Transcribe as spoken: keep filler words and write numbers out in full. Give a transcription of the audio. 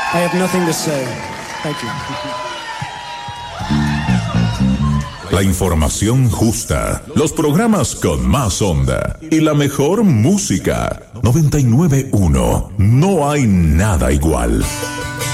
I have nothing to say. Thank you. La información justa, los programas con más onda y la mejor música. noventa y nueve punto uno. No hay nada igual.